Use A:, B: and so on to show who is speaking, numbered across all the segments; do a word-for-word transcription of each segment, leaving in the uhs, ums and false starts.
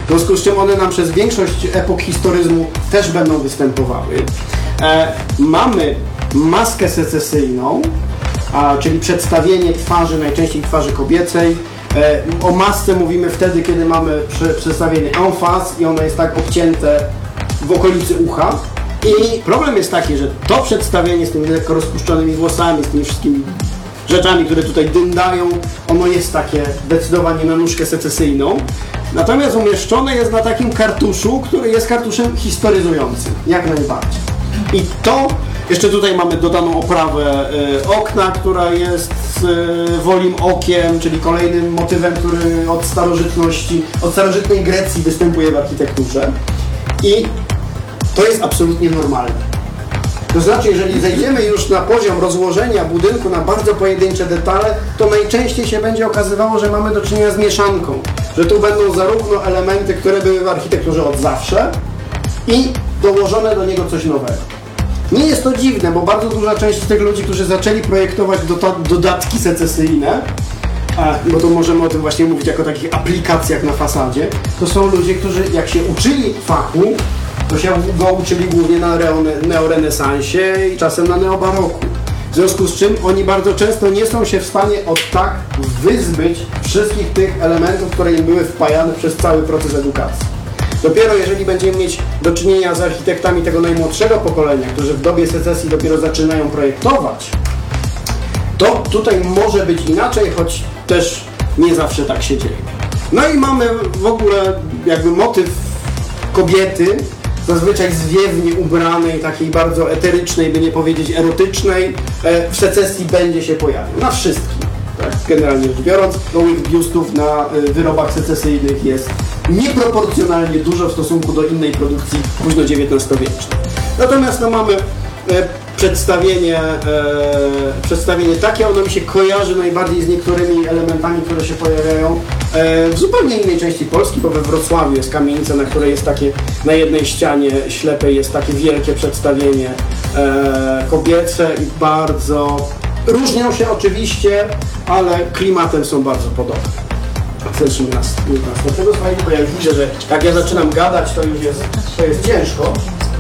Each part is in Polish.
A: związku z czym one nam przez większość epok historyzmu też będą występowały. E, mamy maskę secesyjną, a, czyli przedstawienie twarzy, najczęściej twarzy kobiecej. E, o masce mówimy wtedy, kiedy mamy prze, przedstawienie en face i ono jest tak obcięte w okolicy ucha. I problem jest taki, że to przedstawienie z tymi lekko rozpuszczonymi włosami, z tymi wszystkimi rzeczami, które tutaj dyndają, ono jest takie zdecydowanie na nóżkę secesyjną. Natomiast umieszczone jest na takim kartuszu, który jest kartuszem historyzującym, jak najbardziej. I to, jeszcze tutaj mamy dodaną oprawę y, okna, która jest y, wolim okiem, czyli kolejnym motywem, który od starożytności, od starożytnej Grecji występuje w architekturze. I to jest absolutnie normalne. To znaczy, jeżeli zejdziemy już na poziom rozłożenia budynku na bardzo pojedyncze detale, to najczęściej się będzie okazywało, że mamy do czynienia z mieszanką. Że tu będą zarówno elementy, które były w architekturze od zawsze i dołożone do niego coś nowego. Nie jest to dziwne, bo bardzo duża część z tych ludzi, którzy zaczęli projektować dodatki secesyjne, bo to możemy o tym właśnie mówić jako takich aplikacjach na fasadzie, to są ludzie, którzy jak się uczyli fachu, to się go uczyli głównie na neorenesansie i czasem na neobaroku. W związku z czym oni bardzo często nie są się w stanie od tak wyzbyć wszystkich tych elementów, które im były wpajane przez cały proces edukacji. Dopiero jeżeli będziemy mieć do czynienia z architektami tego najmłodszego pokolenia, którzy w dobie secesji dopiero zaczynają projektować, to tutaj może być inaczej, choć też nie zawsze tak się dzieje. No i mamy w ogóle jakby motyw kobiety, zazwyczaj zwiewnie ubranej, takiej bardzo eterycznej, by nie powiedzieć erotycznej, w secesji będzie się pojawił. Na wszystkim, tak, generalnie rzecz biorąc. Gołych biustów na wyrobach secesyjnych jest nieproporcjonalnie dużo w stosunku do innej produkcji późno dziewiętnastowiecznej. Natomiast no, mamy e, przedstawienie, e, przedstawienie takie, ono mi się kojarzy najbardziej z niektórymi elementami, które się pojawiają e, w zupełnie innej części Polski, bo we Wrocławiu jest kamienica, na której jest takie, na jednej ścianie ślepej jest takie wielkie przedstawienie e, kobiece i bardzo różnią się oczywiście, ale klimatem są bardzo podobne. Zacznijmy nas, nas do tego, słuchajcie, bo ja już widzę, że jak ja zaczynam gadać, to już jest, to jest ciężko.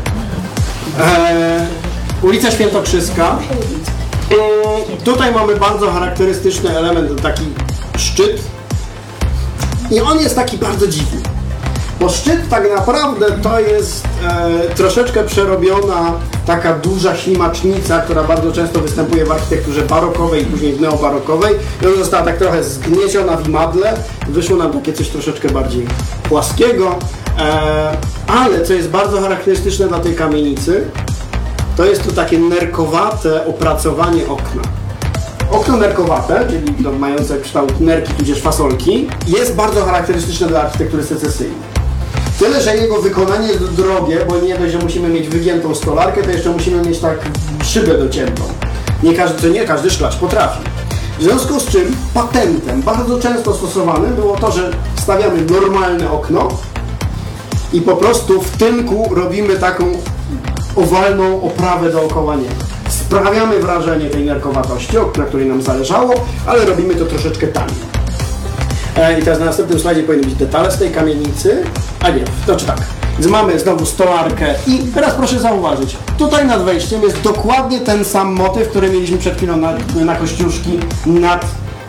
A: Eee, ulica Świętokrzyska. Eee, tutaj mamy bardzo charakterystyczny element, taki szczyt. I on jest taki bardzo dziwny. Bo szczyt tak naprawdę to jest e, troszeczkę przerobiona taka duża ślimacznica, która bardzo często występuje w architekturze barokowej i później w neobarokowej. I ona została tak trochę zgnieciona w imadle. Wyszło nam takie coś troszeczkę bardziej płaskiego. E, ale co jest bardzo charakterystyczne dla tej kamienicy, to jest to takie nerkowate opracowanie okna. Okno nerkowate, czyli to mające kształt nerki tudzież fasolki, jest bardzo charakterystyczne dla architektury secesyjnej. Tyle, że jego wykonanie jest drogie, bo nie dość, że musimy mieć wygiętą stolarkę, to jeszcze musimy mieć tak szybę dociętą. Nie każdy, to nie każdy szklarz potrafi. W związku z czym patentem bardzo często stosowanym było to, że stawiamy normalne okno i po prostu w tynku robimy taką owalną oprawę dookoła niego. Sprawiamy wrażenie tej nerkowatości, na której nam zależało, ale robimy to troszeczkę taniej. I teraz na następnym slajdzie powinny być detale z tej kamienicy. A nie, znaczy tak. Więc mamy znowu stolarkę i teraz proszę zauważyć, tutaj nad wejściem jest dokładnie ten sam motyw, który mieliśmy przed chwilą na, na kościuszki nad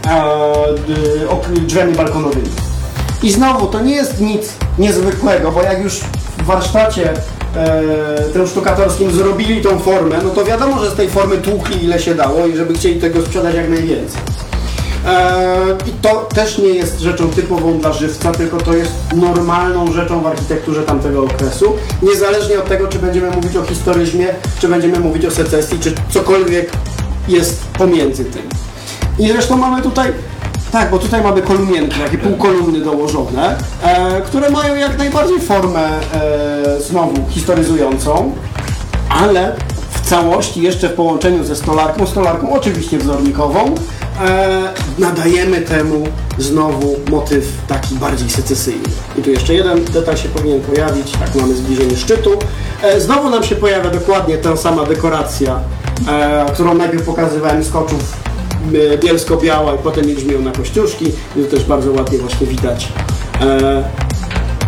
A: e, drzwiami balkonowymi. I znowu to nie jest nic niezwykłego, bo jak już w warsztacie e, tym sztukatorskim zrobili tą formę, no to wiadomo, że z tej formy tłukli ile się dało i żeby chcieli tego sprzedać jak najwięcej. I to też nie jest rzeczą typową dla żywca, tylko to jest normalną rzeczą w architekturze tamtego okresu. Niezależnie od tego, czy będziemy mówić o historyzmie, czy będziemy mówić o secesji, czy cokolwiek jest pomiędzy tym. I zresztą mamy tutaj, tak, bo tutaj mamy kolumnienki, takie półkolumny dołożone, e, które mają jak najbardziej formę e, znowu historyzującą, ale w całości jeszcze w połączeniu ze stolarką, stolarką oczywiście wzornikową, E, nadajemy temu znowu motyw taki bardziej secesyjny. I tu jeszcze jeden detal się powinien pojawić, tak mamy zbliżenie szczytu. E, znowu nam się pojawia dokładnie ta sama dekoracja, e, którą najpierw pokazywałem z koczów e, bielsko-biała i potem mieliśmy ją na kościuszki. I to też bardzo ładnie właśnie widać. E,